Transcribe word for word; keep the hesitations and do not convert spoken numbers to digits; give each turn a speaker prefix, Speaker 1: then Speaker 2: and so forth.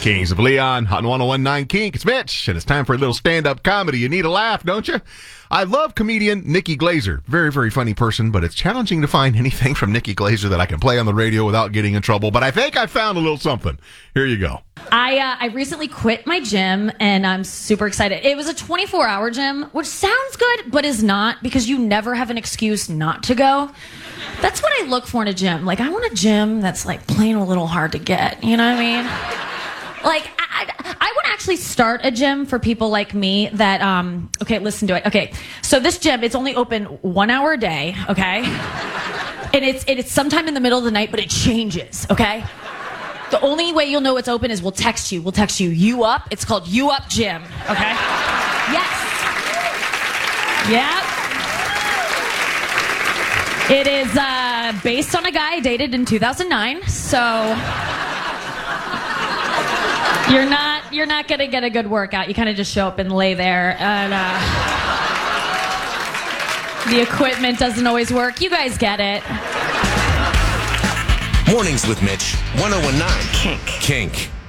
Speaker 1: Kings of Leon, on one oh one point nine Kink. It's Mitch, and it's time for a little stand-up comedy. You need a laugh, don't you? I love comedian Nikki Glazer. Very, very funny person, but it's challenging to find anything from Nikki Glazer that I can play on the radio without getting in trouble. But I think I found a little something. Here you go.
Speaker 2: I uh, I recently quit my gym, and I'm super excited. It was a twenty-four hour gym, which sounds good, but is not, because you never have an excuse not to go. That's what I look for in a gym. Like, I want a gym that's, like, plain a little hard to get. You know what I mean? Like, I, I, I would actually start a gym for people like me that, um, okay, listen to it. Okay, so this gym, it's only open one hour a day, okay? And it's, and it's sometime in the middle of the night, but it changes, okay? The only way you'll know it's open is we'll text you. We'll text you, you up. It's called You Up Gym, okay? Yes. Yep. It is uh, based on a guy I dated in two thousand nine, so you're not you're not gonna get a good workout. You kind of just show up and lay there, and uh, the equipment doesn't always work. You guys get it.
Speaker 3: Mornings with Mitch, one oh one point nine Kink. Kink.